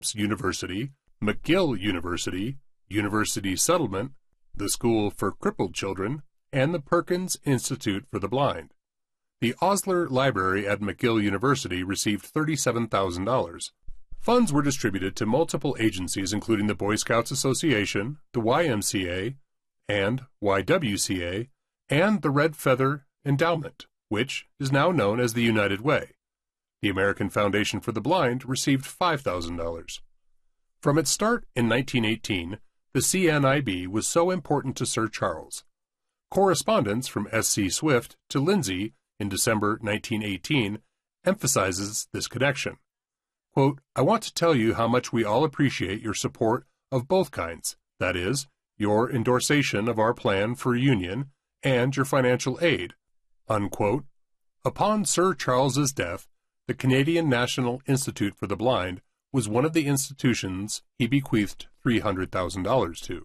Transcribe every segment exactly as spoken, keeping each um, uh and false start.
University, McGill University, University Settlement, the School for Crippled Children, and the Perkins Institute for the Blind. The Osler Library at McGill University received thirty-seven thousand dollars. Funds were distributed to multiple agencies including the Boy Scouts Association, the Y M C A, and Y W C A, and the Red Feather Endowment, which is now known as the United Way. The American Foundation for the Blind received five thousand dollars. From its start in nineteen eighteen, the C N I B was so important to Sir Charles. Correspondence from S C Swift to Lindsay in December nineteen eighteen emphasizes this connection. Quote, "I want to tell you how much we all appreciate your support of both kinds, that is, your endorsation of our plan for union and your financial aid." Unquote. Upon Sir Charles's death, the Canadian National Institute for the Blind was one of the institutions he bequeathed three hundred thousand dollars to.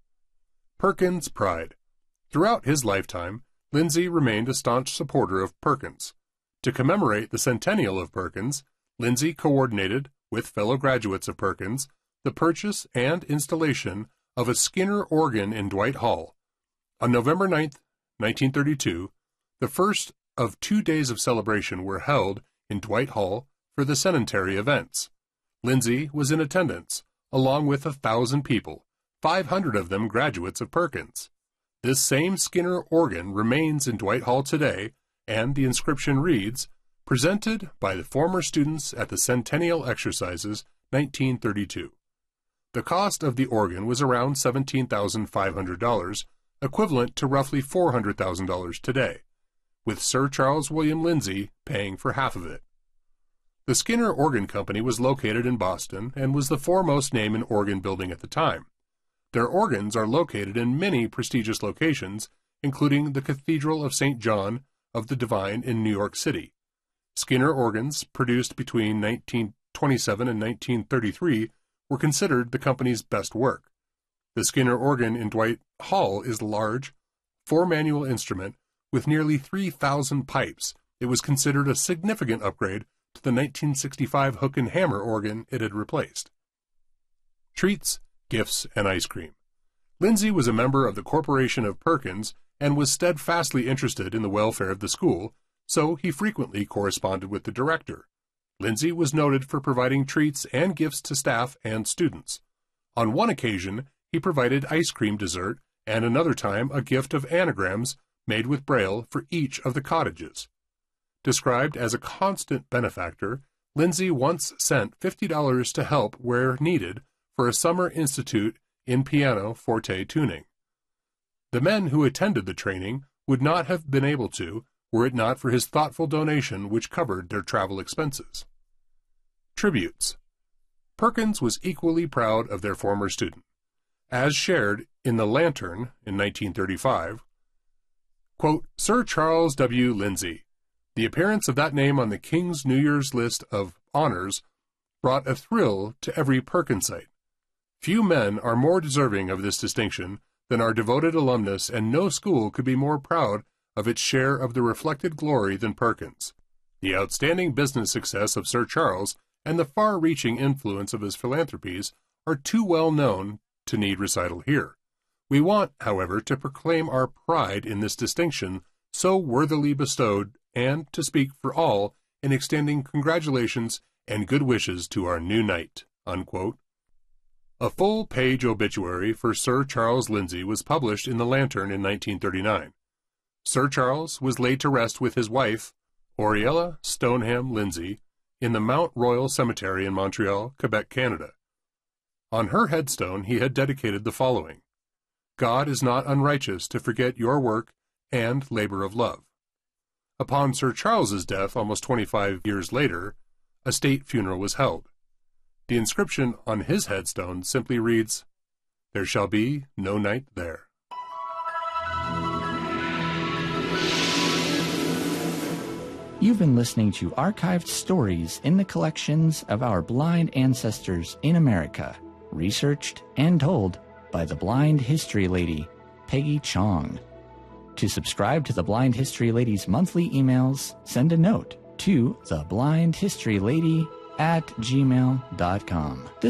Perkins' pride. Throughout his lifetime, Lindsay remained a staunch supporter of Perkins. To commemorate the centennial of Perkins, Lindsay coordinated, with fellow graduates of Perkins, the purchase and installation of a Skinner organ in Dwight Hall. On November ninth, nineteen thirty-two, the first of two days of celebration were held in Dwight Hall for the centenary events. Lindsay was in attendance, along with a thousand people, five hundred of them graduates of Perkins. This same Skinner organ remains in Dwight Hall today, and the inscription reads, "Presented by the former students at the Centennial Exercises, nineteen thirty-two. The cost of the organ was around seventeen thousand five hundred dollars, equivalent to roughly four hundred thousand dollars today, with Sir Charles William Lindsay paying for half of it. The Skinner Organ Company was located in Boston and was the foremost name in organ building at the time. Their organs are located in many prestigious locations, including the Cathedral of Saint John of the Divine in New York City. Skinner organs, produced between nineteen twenty-seven and nineteen thirty-three, were considered the company's best work. The Skinner organ in Dwight Hall is large, four-manual instrument with nearly three thousand pipes. It was considered a significant upgrade to the nineteen sixty-five hook and hammer organ it had replaced. Treats, gifts, and ice cream. Lindsay was a member of the Corporation of Perkins and was steadfastly interested in the welfare of the school, so he frequently corresponded with the director. Lindsay was noted for providing treats and gifts to staff and students. On one occasion, he provided ice cream dessert, and another time a gift of anagrams made with Braille for each of the cottages. Described as a constant benefactor, Lindsay once sent fifty dollars to help where needed for a summer institute in piano forte tuning. The men who attended the training would not have been able to were it not for his thoughtful donation which covered their travel expenses. Tributes. Perkins was equally proud of their former student. As shared in the Lantern in nineteen thirty-five, quote, "Sir Charles W. Lindsay. The appearance of that name on the King's New Year's list of honors brought a thrill to every Perkinsite. Few men are more deserving of this distinction than our devoted alumnus, and no school could be more proud of its share of the reflected glory than Perkins. The outstanding business success of Sir Charles and the far-reaching influence of his philanthropies are too well known to need recital here. We want, however, to proclaim our pride in this distinction so worthily bestowed and to speak for all in extending congratulations and good wishes to our new knight." Unquote. A full-page obituary for Sir Charles Lindsay was published in the Lantern in nineteen thirty-nine. Sir Charles was laid to rest with his wife, Oriella Stoneham Lindsay, in the Mount Royal Cemetery in Montreal, Quebec, Canada. On her headstone he had dedicated the following: "God is not unrighteous to forget your work and labor of love." Upon Sir Charles's death almost twenty-five years later, a state funeral was held. The inscription on his headstone simply reads, "There shall be no night there." You've been listening to archived stories in the collections of our blind ancestors in America, researched and told by the Blind History Lady, Peggy Chong. To subscribe to the Blind History Lady's monthly emails, send a note to the Blind History Lady at gmail dot com.